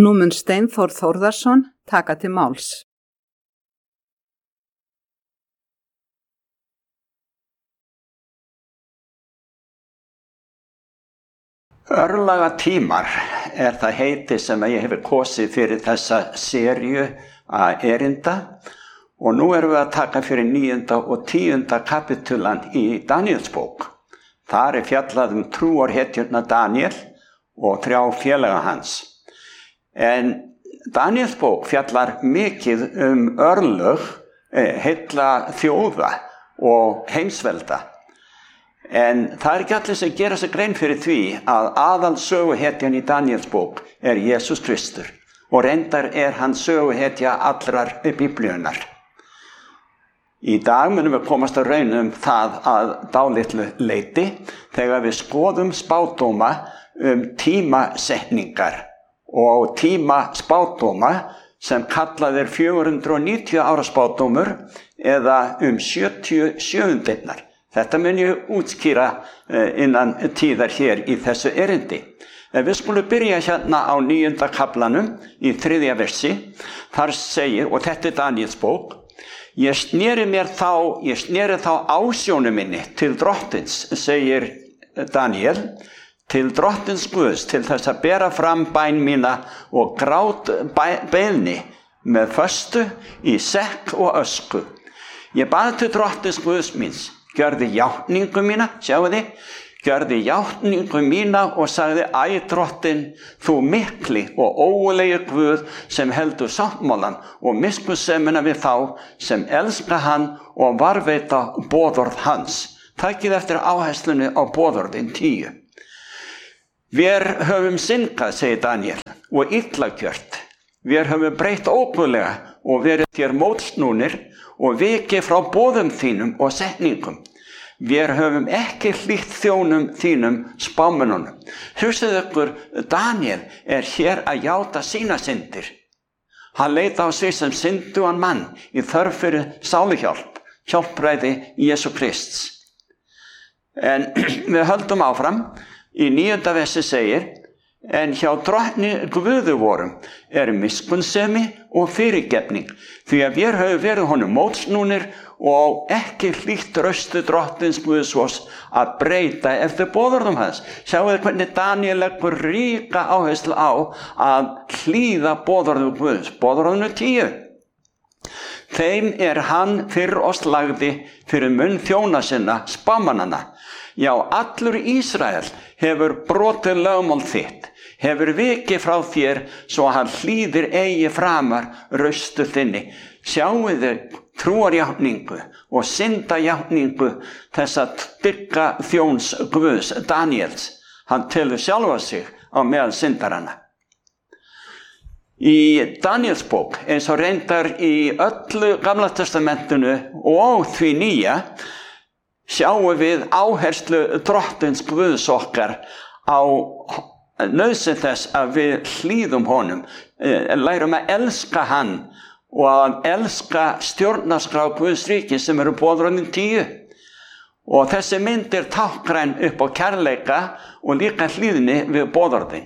Nú mun Steinþór Þórðarson taka til máls. Örlagatímar það heiti sem ég hefur kosið fyrir þessa seríu erinda og nú erum við að taka fyrir 9. og 10. kapitulan í Daníelsbók. Þar fjallað trúarhetjuna Daníel og 3 félaga hans. En Daníelsbók fjallar mikið örlög heilla þjóða og heimsvelda. En það ekki allir sem gera sig grein fyrir því að aðalsöguhetjan í Daníelsbók Jesús Kristur og reyndar hann söguhetja allrar Biblíunnar. Í dag munum við komast að raun það að dálitlu leyti þegar við skoðum spádóma tímasetningar og tímaspádóma sem kallaðir 490 ára spádómur eða 77 einnar. Þetta mun ég útskýra innan tíðar hér í þessu erindi. Við skulum byrja hérna á 9. kaflanum í 3. versi. Þar segir, og þetta Daníelsbók, ég sneri þá ásjónu minni til drottins, segir Daníel, til drottins Guðs, til þess að bera fram bæn mína og grát beiðni með föstu í sekk og ösku. Ég bað til drottins Guðs míns, gjörði játningu mína, sjáu þið, gjörði játningu mína og sagði, æ drottin, þú mikli og ógulegi Guð sem heldur sáttmálan og miskunnsemina við þá sem elska hann og varðveita boðorð hans. Takið eftir áherslunni á boðorðin 10. Við höfum syndgað, segir Daníel, og illa gjört. Við höfum breytt óguðlega og verið þér mótsnúnir og vikið frá boðum þínum og setningum. Við höfum ekki hlýtt þjónum þínum spámönnunum. Hugsið ykkur, Daníel hér að játa sína syndir. Hann leit á sig sem syndugan mann í þörf fyrir sáluhjálp, hjálpræði Jesú Krists. En við höldum áfram. Í 9. versi segir, en hjá drottni Guði vorum miskunnsemi og fyrirgefning, því að við höfum verið honum mótsnúnir og ekki hlýtt röstu drottins Guðs að breyta eftir boðorðum hans. Sjáu þið hvernig Daníel leggur ríka áherslu á að hlýða boðorðum Guðs, boðorðinu 10. Þeim hann fyrir oss lagði fyrir munn þjóna sinna spámannanna. Já, allur Ísrael hefur brotið lögmál þitt, hefur vikið frá þér svo hann hlýðir eigi framar raustu þinni. Sjáuðu trúarjátningu og syndajátningu þessa dygga þjóns Guðs Daníels. Hann telur sjálfa sig á meðal syndaranna. Í Daníelsbók, eins og reyndar í öllu Gamla testamentinu og því nýja, sjáum við áherslu drottins Guðs okkar á nauðsyn þess að við hlýðum honum, lærum að elska hann og að elska stjórnarskrá Guðs ríki sem boðorðin 10. Og þessi mynd táknræn upp á kærleika og líka hlýðni við boðorðin.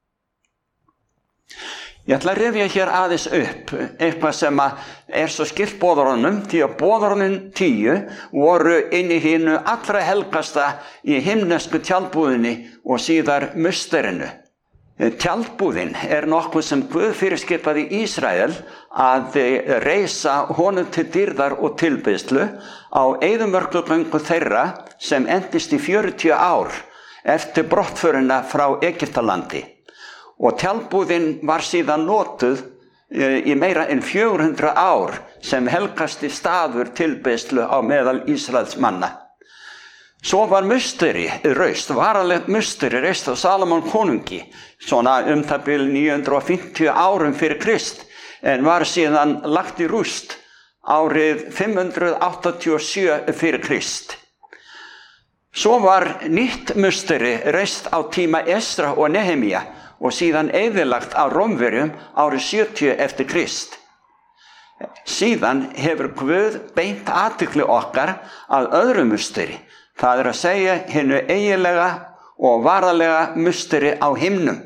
Ég ætla að rifja hér aðeins upp eitthvað sem svo skylt boðorðunum, því að boðorðin 10 voru inn í hinu allra helgasta í himnesku tjaldbúðinni og síðar musterinu. Tjaldbúðin nokkuð sem Guð fyrirskipaði Ísrael að reisa honum til dýrðar og tilbeiðslu á eyðimörkugöngu þeirra sem endist í 40 ár eftir brottförina frá Egyptalandi. Og tjaldbúðin var síðan notuð í meira en 400 ár sem helgasti staður tilbeiðslu á meðal Ísraels manna. Svo var musteri reist, varalegt musteri reist á Salomon konungi, svona það bil 950 árum fyrir Krist, en var síðan lagt í rúst árið 587 fyrir Krist. Svo var nýtt musteri reist á tíma Esra og Nehemía, og síðan eyðilagt á Rómverjum árið 70 eftir Krist. Síðan hefur Guð beint athygli okkar að öðru musteri, það að segja hinu eiginlega og varalega musteri á himnum,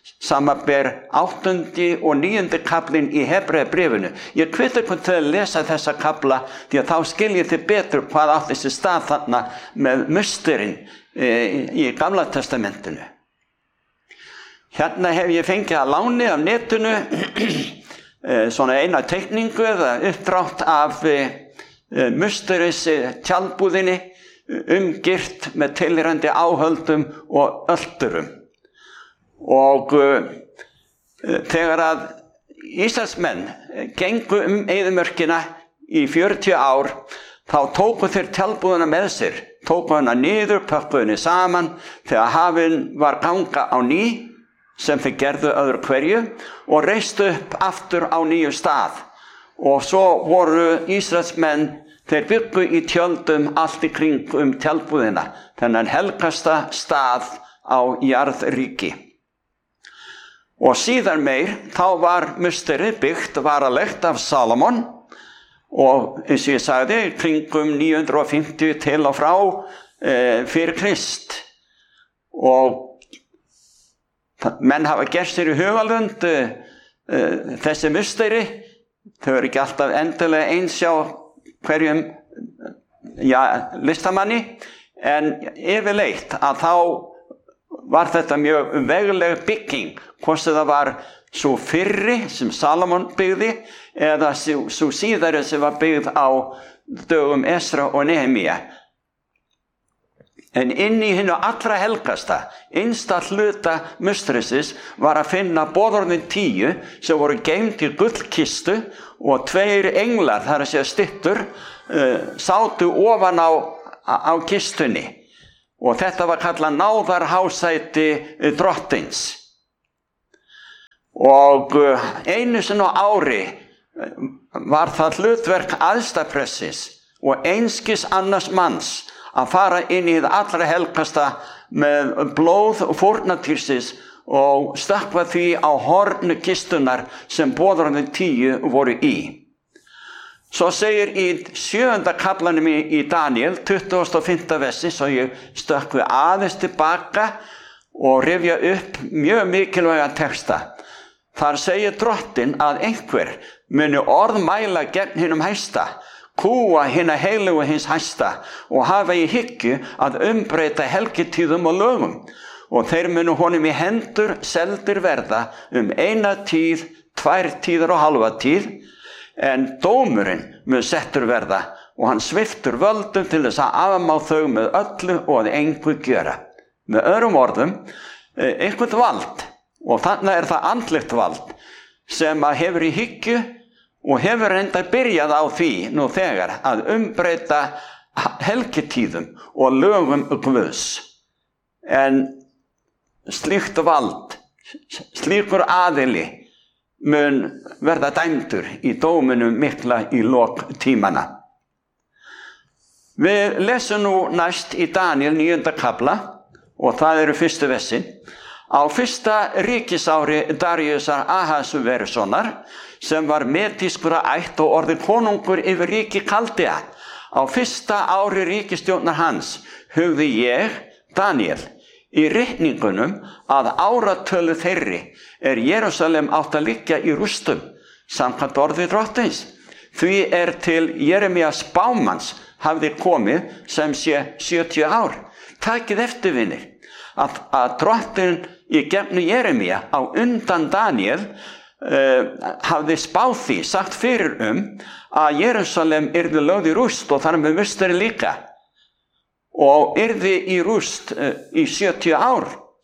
samanber 8. og 9. kaplinn í Hebreabréfinu. Ég hvet ykkur til að lesa þessa kapla því að þá skiljið þið betur hvað átti sér stað þarna með musterinn í Gamla testamentinu. Hérna hef ég fengið að láni af netinu svona eina teikningu eða uppdrátt af musteris tjaldbúðinni umgirt með tilheyrandi áhöldum og öldurum. Og þegar að Ísraelsmenn gengu eyðimörkina í 40 ár, þá tóku þeir tjaldbúðina með sér, tóku hana niður, pökkuðu henni saman þegar hafin var ganga á ný, sem þeir gerðu öðru hverju, og reistu upp aftur á nýju stað. Og svo voru Ísraelsmenn, þeir byggu í tjöldum allt í kring tjaldbúðina, þennan helgasta stað á jarðríki. Og síðan meir, þá var musterið byggt varalegt af Salomon, og eins og ég sagði, kringum 950 til og frá fyrir Krist. Og menn hafa gert sér í hugalund þessi musteri, þau eru ekki alltaf endilega eins hjá hverjum listamanni, en yfirleitt að þá var þetta mjög vegleg bygging, hvort það var svo fyrri sem Salomon byggði eða svo síðari sem var byggð á dögum Esra og Nehemía. En inn í hinu allra helgasta, innsta hluta musterisins var að finna boðorðin 10 sem voru geymd í gullkistu og 2 englar, það er að segja styttur, sátu ofan á kistunni. Og þetta var kallað náðarhásæti drottins. Og einu sinni á ári var það hlutverk æðstaprestsins og einskis annars manns að fara inn í það allra helgasta með blóð fórnardýrsins og stökkva því á horn kistunar sem boðorðin 10 voru í. Svo segir í 7. kaflanum í Daniel, 25. versi, svo ég stökkvi aðeins tilbaka og rifja upp mjög mikilvæga texta. Þar segir drottinn að einhver muni orðmæla gegn hinum hæsta, kúa hina heilugu hins hæsta og hafa í hyggju að umbreyta helgitíðum og lögum. Og þeir munu honum í hendur seldir verða 1 tíð, 2 tíðar og hálfa tíð, en dómurinn mun settur verða og hann sviptur völdum til þess að afmá þau með öllu og að engu gjöra. Með öðrum orðum, einhvert vald, og þannig það andlegt vald, sem að hefur í hyggju og hefur enda byrjað á því nú þegar að umbreyta helgitíðum og lögum Guðs. En slíkt vald, slíkur aðili, mun verða dæmdur í dóminum mikla í lok tímana. Við lesum nú næst í Daniel 9. kafla og það eru fyrstu versin. Á fyrsta ríkisári Daríusar Ahasverusonar, sem var medískur að ætt og orðið konungur yfir ríki Kaldea, á fyrsta ári ríkisstjórnar hans hugði ég, Daniel, í ritningunum að áratölu þeirri Jerúsalem átt að liggja í rústum, samkvæmt orði drottins. Því til Jeremías spámanns hafði komið sem sé 70 ár. Takið eftir, vinir, að drottinn í gegnum Jeremía á undan Daniel hafði spáð því, sagt fyrir að Jerúsalem yrði lögð í rúst og þar með musteri líka. Og yrði í rúst í 70 ár.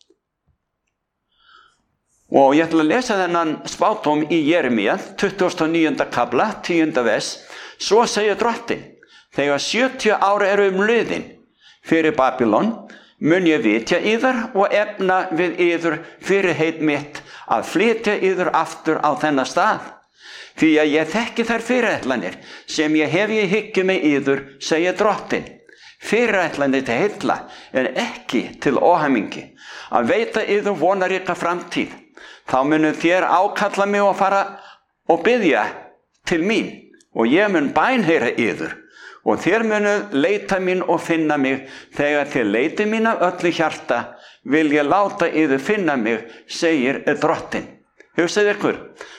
Og ég ætla að lesa þennan spádóm í Jeremía, 29. kafla, 10. vers. Svo segir drottinn, þegar 70 ár eru liðin fyrir Babylon, mun ég vitja yður og efna við yður fyrirheit mitt að flytja yður aftur á þennan stað. Því að ég þekki þær fyrirætlanir sem ég hef í hyggju með yður, segir drottinn. Fyrirætlanir til heilla en ekki til óhamingi, að veita yður vonaríka framtíð. Þá munu þér ákalla mig og fara og biðja til mín og ég mun bænheyra yður og þér munuð leita mín og finna mig, þegar þér leitið mín af öllu hjarta, vil ég láta yður finna mig, segir Drottinn. Hugsið ykkur,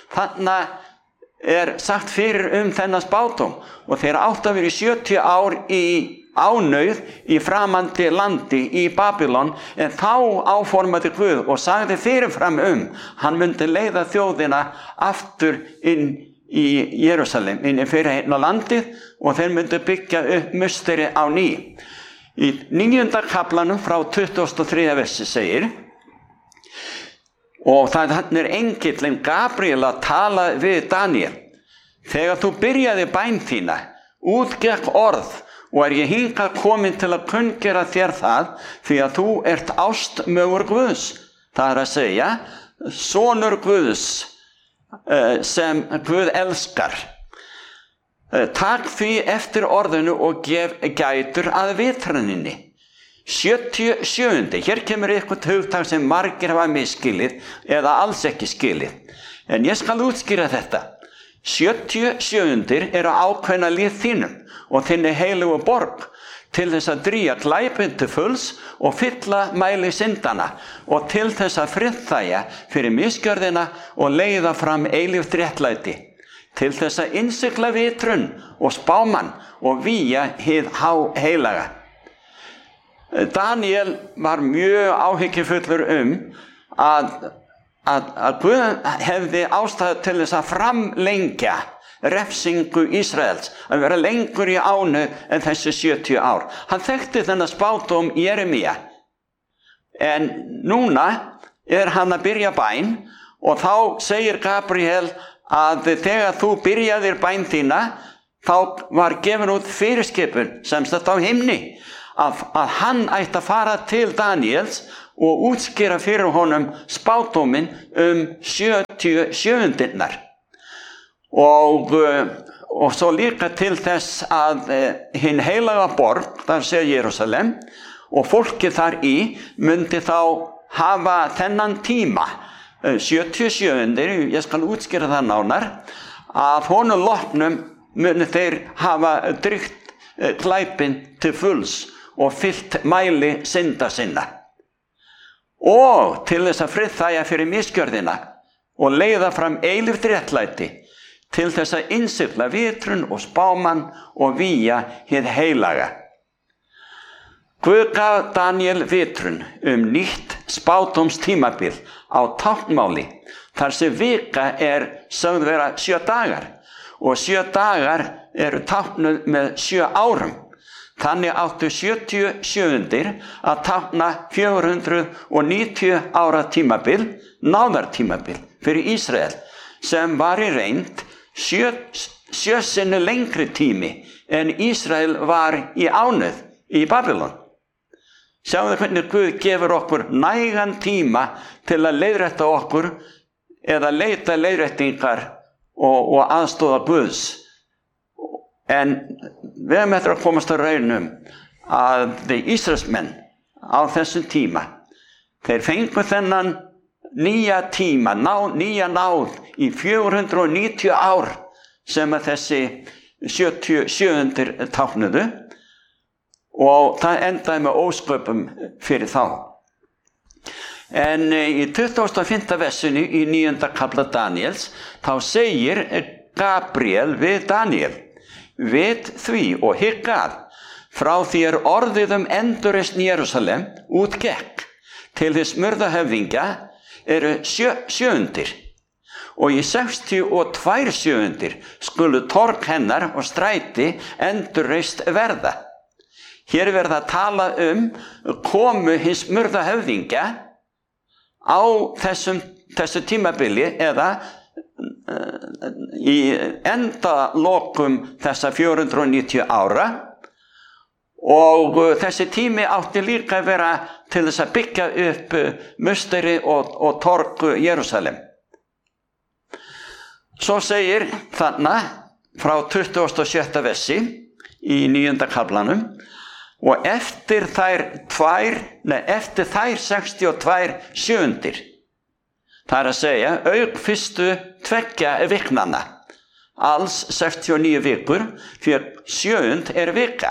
þarna sagt fyrir þennan spádóm, og þeir áttu að vera í 70 ár í ánauð í framandi landi í Babylon, en þá áformaði Guð og sagði fyrirfram hann myndi leiða þjóðina aftur inn í Jerúsalem, inn í fyrirheitna landið, og þeir myndi byggja upp musteri á ný. Í 9. kaflanum frá 23. versi segir, og þannig engillinn Gabriel að tala við Daniel: þegar þú byrjaði bæn þína, útgekk orð, og ég hingað komin til að kunngera þér það, því að þú ert ástmögur Guðs, það að segja, sonur Guðs, sem Guð elskar. Takk því eftir orðinu og gef gætur að vitranninni. 77. Hér kemur eitthvað hugtak sem margir hafa misskilið eða alls ekki skilið, en ég skal útskýra þetta. 77 eru ákveðna lið þínum og þinni heilugu borg, til þess að drýja glæpinn til fulls og fylla mæli syndana, og til þess að friðþægja fyrir misgjörðina og leiða fram eilíft réttlæti, til þess að innsigla vitrun og spámann og vígja hið heilaga. Daniel var mjög áhyggjufullur að Guð hefði ástæðu til þess að framlengja refsingu Ísraels, að vera lengur í ánu en þessi 70 ár. Hann þekkti þennan spádóm Jeremía, en núna hann að byrja bæn, og þá segir Gabriel að þegar þú byrjaðir bæn þína, þá var gefin út fyrirskipun sem sagt á himni, að hann ætti að fara til Daniels og útskýra fyrir honum spádóminn 77. Og svo líka til þess að hinn heilaga borg, þar segir Jerúsalem, og fólkið þar í myndi þá hafa þennan tíma, 77. Ég skal útskýra það nánar, að honum loknum muni þeir hafa drykkt glæpinn til fulls og fyllt mæli synda sinna, og til þess að friðþægja fyrir misgjörðina og leiða fram eilíft réttlæti, til þess að innsigla vitrun og spámann og vígja hið heilaga. Guð gaf Daniel vitrun nýtt spádómstímabil á táknmáli, þar sem vika sögð vera 7 dagar, og 7 dagar eru táknuð með 7 árum. Þannig áttu 77 að tákna 490 ára tímabil, náðartímabil fyrir Ísrael, sem var í reynd 7 sinni lengri tími en Ísrael var í ánauð í Babylon. Sjáðu hvernig Guð gefur okkur nægan tíma til að leiðrétta okkur eða leita leiðréttingar og aðstoða Guðs. En við höfum eftir að komast að raunum að Ísraelsmenn á þessum tíma, þeir fengu þennan nýja tíma, nýja náð í 490 ár sem að þessi 77 táknuðu, og það endaði með ósköpum fyrir þá. En í 25. versinu í 9. kafla Daniels, þá segir Gabriel við Daniel: Vit því og hygg að, frá því orðið endurreisn Jerúsalem útgekk til þess smurðahöfðingja eru 7, og í 62 7 skulu torg hennar og stræti endurreist verða. Hér verða að tala komu hins smurðahöfðingja á þessu tímabili, eða í endalokum þessa 490 ára, og þessi tími átti líka að vera til þess að byggja upp musteri og torg Jerúsalem. Svo segir þarna frá 26. versi í 9. kaflanum: og eftir þær 62 7, það að segja auk fyrstu 2 viknanna, alls 69 vikur, fyrir 7. vika.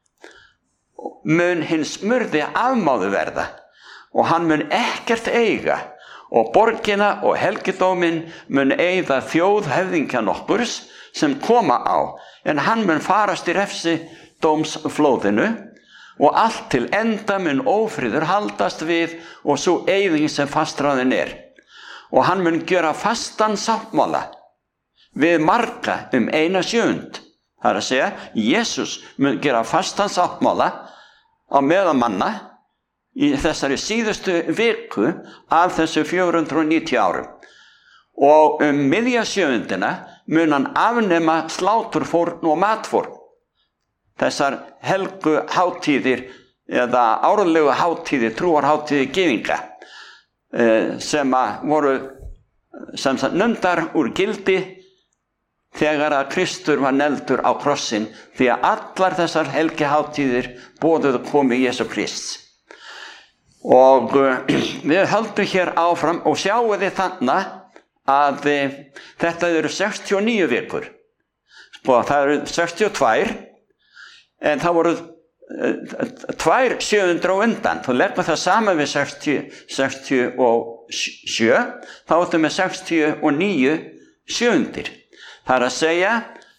Mun hinn smurði afmáðu verða og hann mun ekkert eiga og borgina og helgidómin mun eyða þjóðhöfðingja nokkurs sem koma á, en hann mun farast í refsidómsflóðinu og allt til enda mun ófriður haldast við og svo eyðing sem fastráðin og hann mun gjöra fastan sáttmála við marga 1/7. Það að segja, Jesús mun gera fastan sáttmála á meðal manna í þessari síðustu viku af þessu 490 árum. Og miðja 7. mun hann afnema sláturfórn og matfórn. Þessar helgu hátíðir eða árlegu hátíðir, trúarhátíðir gyðinga sem voru sem numdar úr gildi þegar að Kristur var negldur á krossin, því að allar þessar helgihátíðir boðuðu komu Jesú Krists. Og við höldum hér áfram og sjáum þið þannig að þetta eru 69 vikur. Sko, það eru 62, en það voru 2 700 á undan. Þú leggur það saman við 67, þá áttum við 69 700. Það er að segja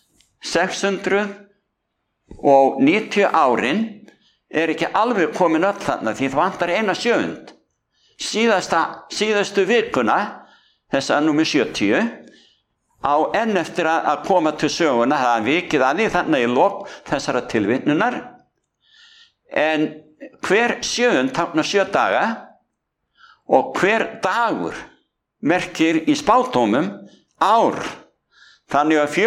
690 árin ekki alveg komin öll þarna, því það vantar 1/7. Síðastu vikuna, þessa númer 70, á enn eftir að koma til söguna, það vikið að því þarna í lok þessara tilvitnunar, en hver 7 táknar 7 daga og hver dagur merkir í spádómum ár. Þannig að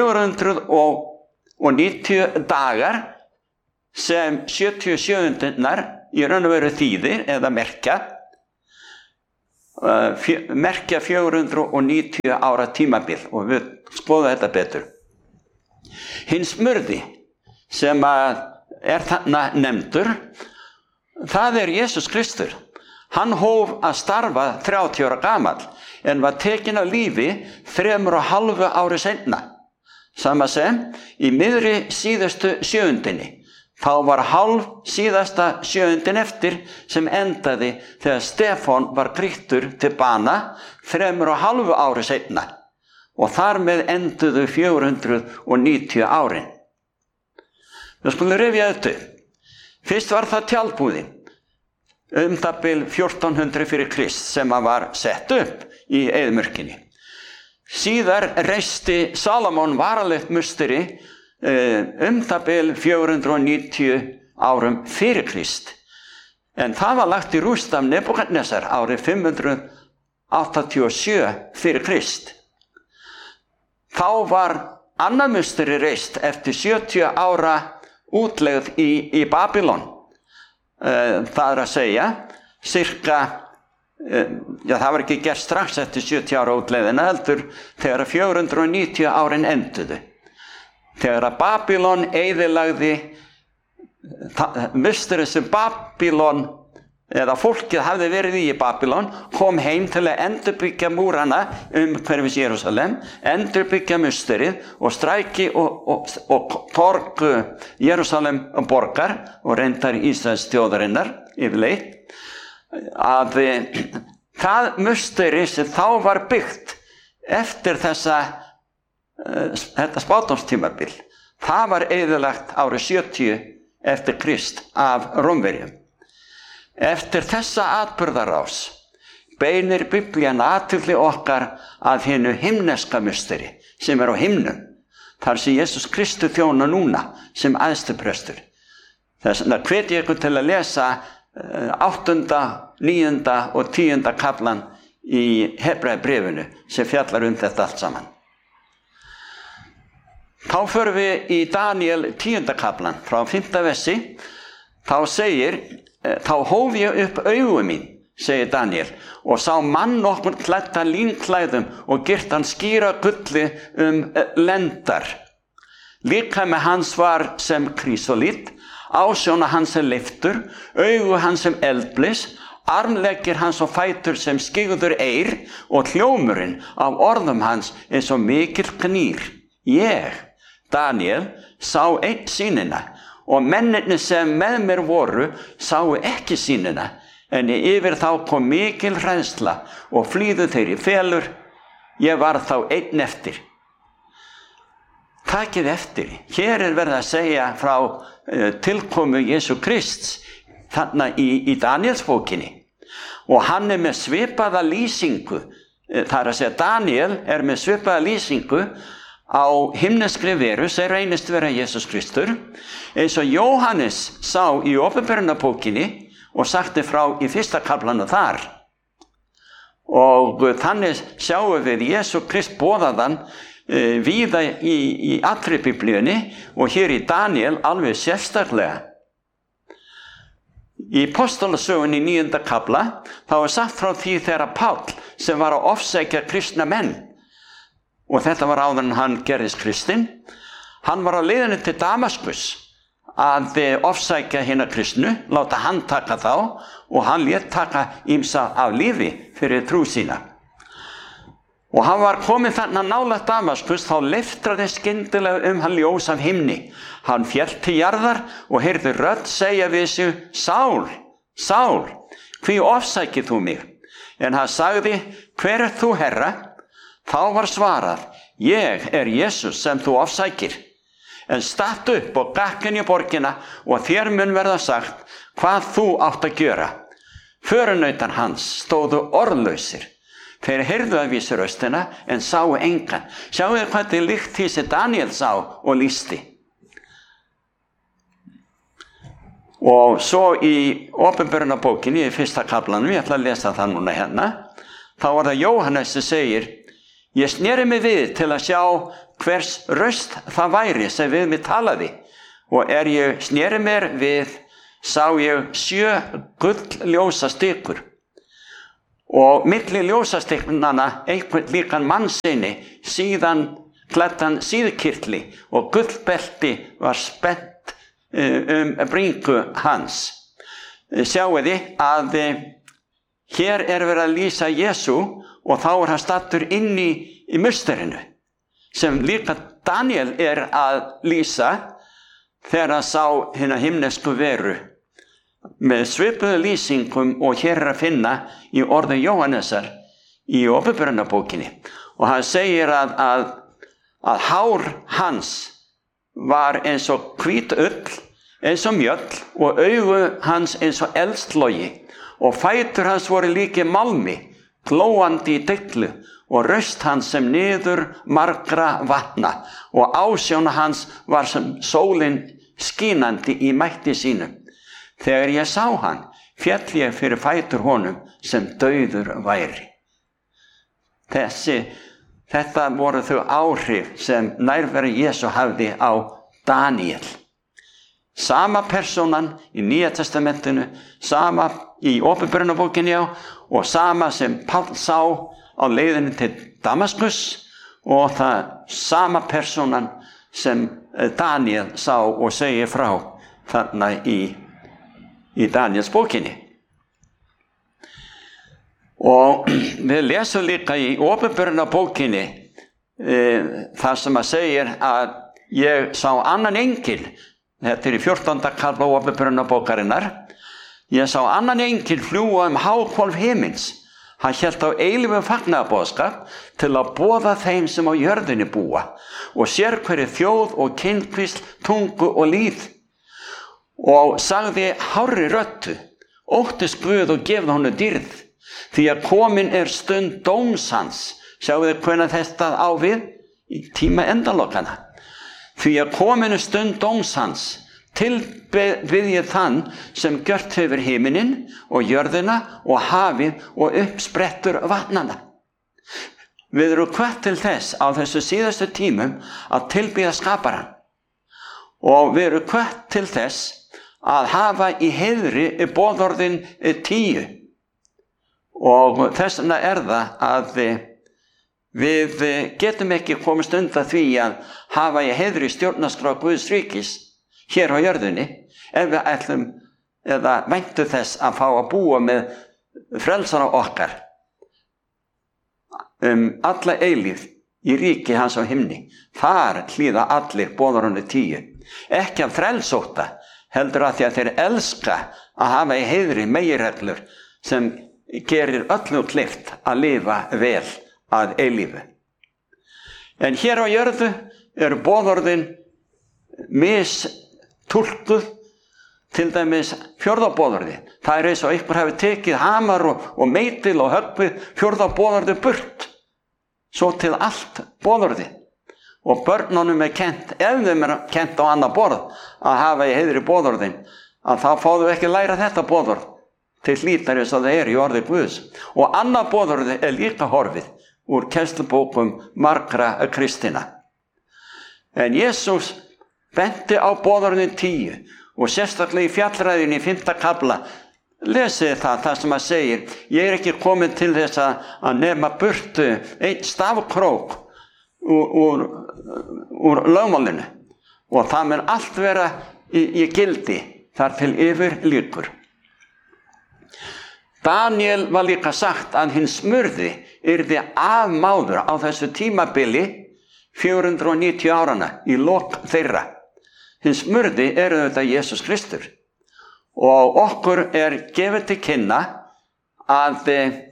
490 dagar sem 77-nar í raun og veru þýðir eða merkja 490 ára tímabil, og við skoðum þetta betur. Hinn smurði sem þarna nefndur, það Jesús Kristur. Hann hóf að starfa 30 ára gamall, en var tekin af lífi 3,5 ári seinna. Sama sem í miðri síðustu 7. Þá var hálf síðasta 7. eftir, sem endaði þegar Stefán var grýttur til bana 3,5 ári seinna, og þar með enduðu 490 árin. Við skulum rifja þetta. Fyrst var það tjaldbúðin, það bil 1400 fyrir Krist, sem var sett upp í eyðimörkinni. Síðar reisti Salomon varalegt musteri það bil 490 árum fyrir Krist. En það var lagt í rúst af Nebúkadnesar árið 587 fyrir Krist. Þá var annað musteri reist eftir 70 ára útlegð í Babylon. Það að segja, það var ekki gert strax eftir 70 ára útlegðina, heldur þegar 490 árin enduðu. Þegar að Babylon eyðilagði musteri sem Babylon, eða fólkið hafði verið í Babylon, kom heim til að endurbyggja múrana umhverfis Jerúsalem, endurbyggja musterið og stræki og torg Jerúsalem borgar og reyndar Ísraels þjóðarinnar yfirleitt, að það musteri sem þá var byggt eftir þetta spádómstímabil, það var eyðilagt árið 70 eftir Krist af Rómverjum. Eftir þessa atburðarás beinir Biblían athygli okkar að hinu himneska musteri sem á himnum, þar sem Jesús Kristur þjónar núna sem æðstuprestur. Þess vegna hvet ég ykkur til að lesa 8., 9. og 10. kaflan í Hebreabréfinu sem fjallar þetta allt saman. Þá förum við í Daniel 10. kaflan frá 5. versi. Þá segir: þá hóf ég upp augu mín, segir Daniel, og sá mann nokkurn klæddan línklæðum og girtan skíra gulli lendar. Líkami hans var sem krísolít, ásjóna hans sem leiftur, augu hans sem eldblis, armleggir hans og fætur sem skyggður eir, og hljómurinn af orðum hans eins og mikill knýr. Ég, Daniel, sá einn sýnina og mennirnir sem með mér voru sáu ekki sýnina, en yfir þá kom mikil hræðsla og flýðu þeir í felur. Ég var þá einn eftir. Takið eftir, hér verið að segja frá tilkomu Jesú Krists þarna í Danielsbókinni, og hann með svipaða lýsingu, það að segja Daniel með svipaða lýsingu á himneskri veru sem reynist vera Jesús Kristur, eins og Jóhannes sá í Åpenbarunarbókinni og sagti frá í 1. kaflanum þar. Og þannig sjáum við Jesú Krist boðaðan víða í allri Biblíunni og hér í Daniel alveg sérstaklega. Í Apostólasögunni 9. kafla þá sagt frá því þegar Páll, sem var að ofsækja kristna menn, og þetta var áður en hann gerðist kristinn, hann var á leiðinni til Damaskus að ofsækja hina kristnu, láta hann taka þá, og hann lét taka ýmsa af lífi fyrir trú sína. Og hann var kominn þarna nálægt Damaskus, þá leiftraði skyndilega hann ljós af himni. Hann féll til jarðar og heyrði rödd segja við sig: Sál, Sál, hví ofsækir þú mig? En hann sagði: Hver þú, Herra? Þá var svarað: Ég Jesús sem þú ofsækir. En stattu upp og gakk inn í borgina og þér mun verða sagt hvað þú átt að gera. Förunautar hans stóðu orðlausir. Þeir heyrðu að vísu röstina en sáu engan. Sjáu þið hvað þið líkt því sem Daniel sá og lýsti. Og svo í Åpenbarunarbókinni, í 1. kaflanum, ég ætla að lesa það núna hérna, þá var það Jóhannes sem segir: Ég sneri mig við til að sjá hvers röst það væri sem við mig talaði, og ég sneri mér við, sá ég 7 gull-ljósa stikur, og milli ljósastikknanna einhvern líkan mannssyni, síðan klæddan síðkirtli, og gullbelti var spennt bringu hans. Sjáið þið að hér verið að lýsa Jesú, og þá hann stattur inn í musterinu, sem líka Daniel að lýsa þegar hann sá hina himnesku veru, með svipuðu lýsingum og hér að finna í orði Jóhannesar í Åpenbarunarbókinni. Og hann segir að hár hans var eins og hvít ull, eins og mjöll, og augu hans eins og eldslogi, og fætur hans voru líki málmi, glóandi í dyglu, og röst hans sem niður margra vatna, og ásjón hans var sem sólin skínandi í mætti sínum. Þegar ég sá hann, féll ég fyrir fætur honum sem dauður væri. Þetta voru þau áhrif sem nærveru Jesú hafði á Daniel. Sama persónan í Nýja testamentinu, sama í Åpenbarunarbókinni, og sama sem Páll sá á leiðinni til Damaskus, og það sama persónan sem Daniel sá og segir frá þarna í Daniels bókinni. Og við lesum líka í Åpenbarunarbókinni þar sem segir að ég sá annan engil, þetta í 14. kafla Åpenbarunarbókarinnar, ég sá annan engil fljúga háhvolf himins. Hann hélt á eilífum fagnaðarboðskap til að boða þeim sem á jörðinni búa, og sér hverri þjóð og kynskvísl, tungu og lýð, og sagði hárri röddu: Óttist Guð og gefðu honum dýrð, því að komin stund dóms hans. Sjáu þið hvenær þetta á við? Í tíma endalokana. Því að komin stund dóms hans, tilbiðjið þann sem gjört hefur himinin og jörðina og hafið og uppsprettur vatnana. Við erum hvött til þess á þessu síðustu tímum að tilbiðja skaparann, og við erum hvött til þess að hafa í heiðri boðorðin 10, og þess vegna það að við getum ekki komist undan því að hafa í heiðri stjórnarskrá Guðs ríkis hér á jörðinni, ef við ætlum eða væntu þess að fá að búa með frelsara okkar alla eilífð í ríki hans á himni. Þar hlýða allir boðorðinu 10. Ekki af þrælsótta, heldur að því að þeir elska að hafa í heiðri meginreglur sem gerir öllu kleift að lifa vel að eilífu. En hér á jörðu eru boðorðin mistúlkuð, til dæmis 4. boðorði. Það er eins og einhver hafi tekið hamar og meitil og höggvið 4. boðorði burt, svo til allt boðorði. Og börnunum er kennt, ef þeim er kennt á annað borð að hafa í heiðri boðorðin, að þá fáðu ekki læra þetta boðorð til hlítar eins og það er í orði Guðs. Og annað boðorði er líka horfið úr kennslubókum margra kristina. En Jesús benti á boðorðin 10 og sérstaklega í fjallræðinu í 5. kafla lesið það sem að segir: ég er ekki komin til þess að nema burtu einn stafkrók úr lögmálinu, og það mun allt vera í gildi þar til yfir lýkur. Daniel var líka sagt að hinn smurði yrði afmáður á þessu tímabili 490 árana í lok þeirra. Hinn smurði er auðvitað Jesús Kristur, og okkur er gefið til kynna að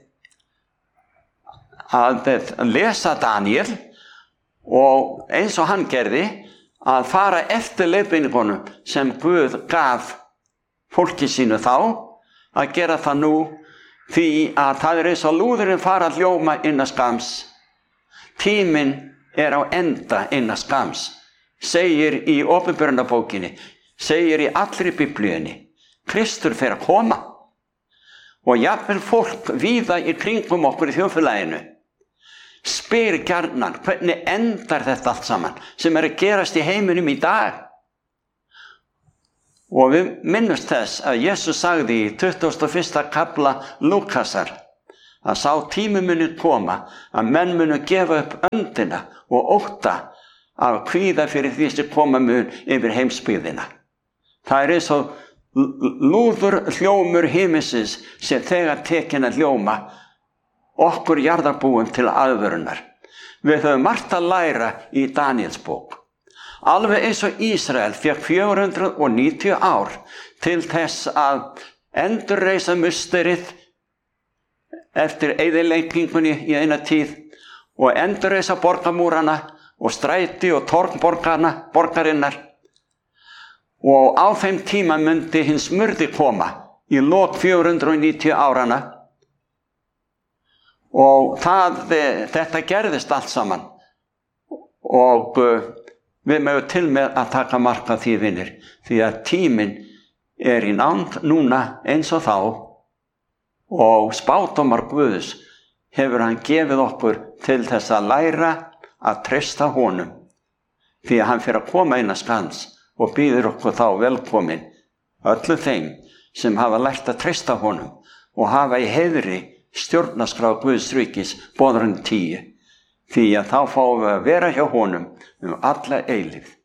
lesa Daniel og eins og hann gerði að fara eftir leiðbeiningunum sem Guð gaf fólki sínu þá, að gera það nú, því að það er eins og lúðurinn fara að hljóma innan skams. Tíminn er á enda innan skams, segir í Åpenbarunarbókinni, segir í allri Biblíunni. Kristur fer að koma, og jafnvel fólk víða í kringum okkur í þjóðfélaginu spyr gjarnan: hvernig endar þetta allt saman sem er að gerast í heiminum í dag? Og við minnumst þess að Jesús sagði í 21. kafla Lúkasar að sá tími muni koma að menn munu gefa upp öndina og ótta af kvíða fyrir því sem koma mun yfir heimsbyggðina. Það er eins og lúður hljómur himinsins sem þegar tekin að hljóma okkur jarðarbúum til aðvörunar. Við höfum margt að læra í Daniels bók. Alveg eins og Ísrael fékk 490 ár til þess að endurreisa musterið eftir eyðileggingunni í eina tíð og endurreisa borgarmúrana og stræti og torg borgarinnar. Og á þeim tíma myndi hinn smurði koma í lok 490 árana, og þetta gerðist allt saman, og við mögum til með að taka mark á því, vinir, því að tíminn er í nánd núna eins og þá, og spádómar Guðs hefur hann gefið okkur til þess að læra að treysta honum, því að hann fer að koma inn að skans og býður okkur þá velkomin, öllu þeim sem hafa lært að treysta honum og hafa í heiðri stjórnarskrá Guðs ríkis boðorðin 10, því að þá fáum við að vera hjá honum alla eilífð.